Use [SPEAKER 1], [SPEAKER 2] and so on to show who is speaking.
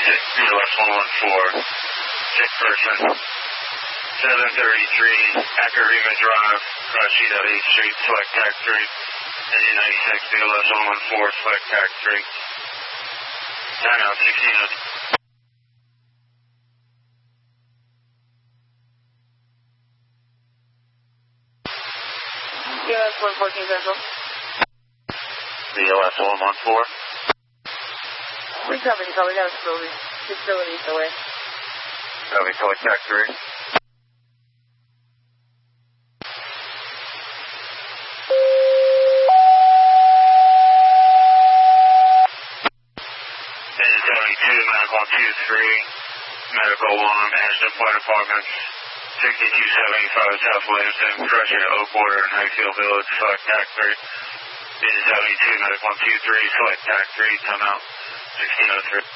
[SPEAKER 1] BLS 114, sick person, 733 Ackerima Drive, cross sheet out 8th Street, select TAC 3, engine 96, BLS 114, select TAC 3, timeout 1602.
[SPEAKER 2] BLS 114 Central.
[SPEAKER 1] BLS 114.
[SPEAKER 2] We got a facility away.
[SPEAKER 1] Copy, select TAC 3. Medical 2-3, Medical 1, Ashton Point Apartments, 6275 South Williamson, Pressure Oakwater and Highfield Village, select TAC 3. Engine 72, Medical 123, select TAC 3, timeout 1603.